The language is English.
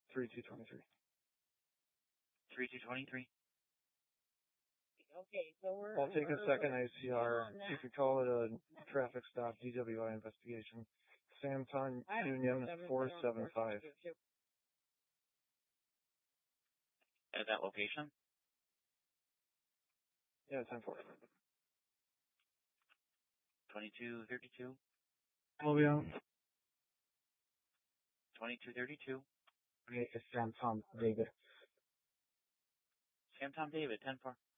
3223. 3223. Okay, so I'll take a second ICR. You could call it a traffic stop, DWI investigation. Samton Union 475. At that location? Yeah, 10-4. 2232. Moving 2232. Okay, it's Samton David. Samton David, 10-4.